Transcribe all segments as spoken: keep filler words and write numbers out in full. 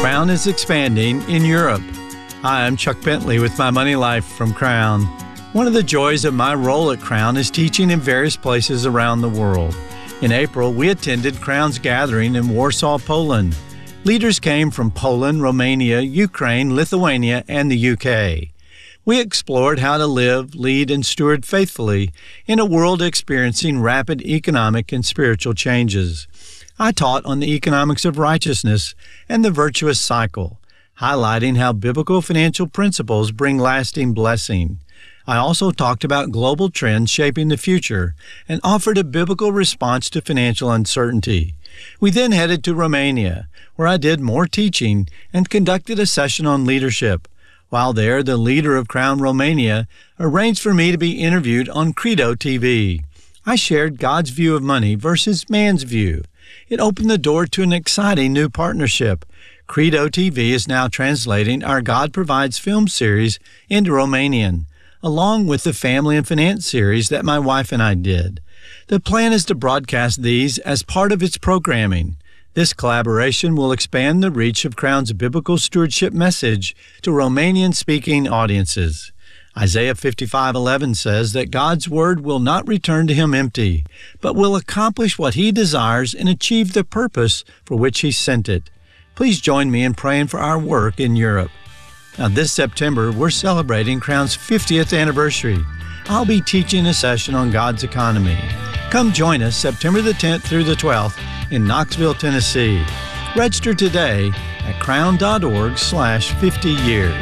Crown is expanding in Europe. Hi, I'm Chuck Bentley with My Money Life from Crown. One of the joys of my role at Crown is teaching in various places around the world. In April, we attended Crown's gathering in Warsaw, Poland. Leaders came from Poland, Romania, Ukraine, Lithuania, and the U K. We explored how to live, lead, and steward faithfully in a world experiencing rapid economic and spiritual changes. I taught on the economics of righteousness and the virtuous cycle, highlighting how biblical financial principles bring lasting blessing. I also talked about global trends shaping the future and offered a biblical response to financial uncertainty. We then headed to Romania, where I did more teaching and conducted a session on leadership. While there, the leader of Crown Romania arranged for me to be interviewed on Credo T V. I shared God's view of money versus man's view. It opened the door to an exciting new partnership. Credo T V is now translating our God Provides film series into Romanian, along with the Family and Finance series that my wife and I did. The plan is to broadcast these as part of its programming. This collaboration will expand the reach of Crown's biblical stewardship message to Romanian-speaking audiences. Isaiah fifty-five eleven says that God's Word will not return to Him empty, but will accomplish what He desires and achieve the purpose for which He sent it. Please join me in praying for our work in Europe. Now, this September, we're celebrating Crown's fiftieth anniversary. I'll be teaching a session on God's economy. Come join us September the tenth through the twelfth in Knoxville, Tennessee. Register today at crown.org slash 50 years.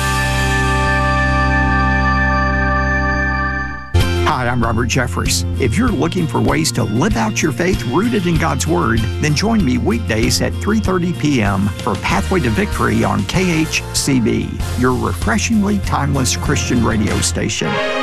Hi, I'm Robert Jeffress. If you're looking for ways to live out your faith rooted in God's Word, then join me weekdays at three thirty p.m. for Pathway to Victory on K H C B, your refreshingly timeless Christian radio station.